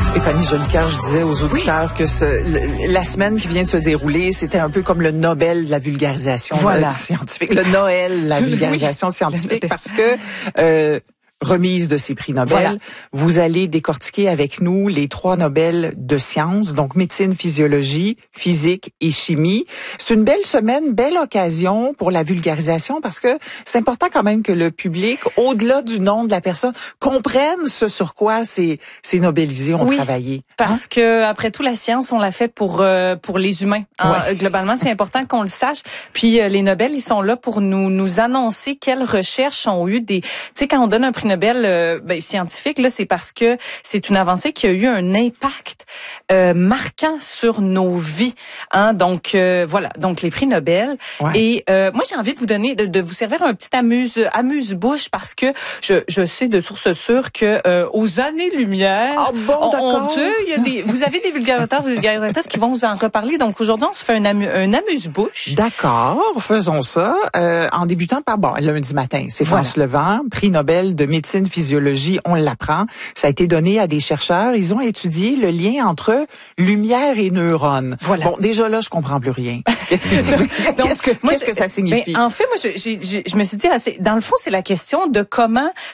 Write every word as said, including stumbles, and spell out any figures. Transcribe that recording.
Stéphanie Jolicoeur, je disais aux auditeurs oui. que ce, le, la semaine qui vient de se dérouler, c'était un peu comme le Nobel de la vulgarisation voilà. euh, scientifique, le Noël de la vulgarisation oui. scientifique, parce que euh, remise de ces prix Nobel, voilà. vous allez décortiquer avec nous les trois Nobel de sciences, donc médecine, physiologie, physique et chimie. C'est une belle semaine, belle occasion pour la vulgarisation, parce que c'est important quand même que le public, au-delà du nom de la personne, comprenne ce sur quoi ces, ces Nobelisés ont oui, travaillé. Parce hein? que après tout, la science, on l'a fait pour euh, pour les humains. Hein? Ouais. Globalement, c'est important qu'on le sache. Puis euh, les Nobel, ils sont là pour nous nous annoncer quelles recherches ont eu des. Tu sais, quand on donne un prix Nobel euh, ben, scientifique, là, c'est parce que c'est une avancée qui a eu un impact euh, marquant sur nos vies. Hein? Donc euh, voilà, donc les prix Nobel. Ouais. Et euh, moi, j'ai envie de vous donner, de, de vous servir un petit amuse amuse-bouche parce que je je sais de source sûre que euh, aux années-lumière, oh bon, on, on il y a des, vous avez des vulgarisateurs, vulgarisatrices qui vont vous en reparler. Donc aujourd'hui, on se fait un, amu, un amuse-bouche. D'accord, faisons ça. Euh, en débutant par bon lundi matin, c'est voilà. France Levent, prix Nobel de médecine physiologie, on l'apprend. Ça a été donné à des chercheurs. Ils ont étudié le lien entre lumière et neurones. Voilà. Bon, déjà là, je comprends plus rien. Donc, qu'est-ce que, qu'est-ce que ça signifie? Ben, en fait, moi, je, j'ai, j'ai, je me suis dit, assez, dans le fond, c'est la question de comment